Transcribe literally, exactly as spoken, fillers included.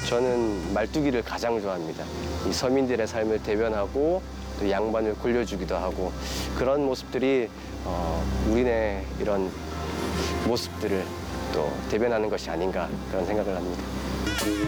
저는 말뚝이를 가장 좋아합니다. 이 서민들의 삶을 대변하고 또 양반을 굴려주기도 하고 그런 모습들이 어, 우리네 이런 모습들을 또 대변하는 것이 아닌가 그런 생각을 합니다.